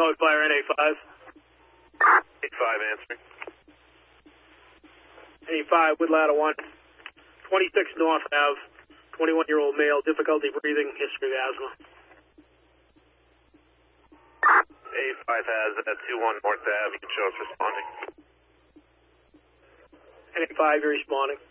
Dog Fire NA5. 8-5 answering. NA5, Woodladder 1. 26 North Ave, 21-year-old male, difficulty breathing, history of asthma. 8-5 has 21 North Ave. You can show us responding. NA5, you're responding.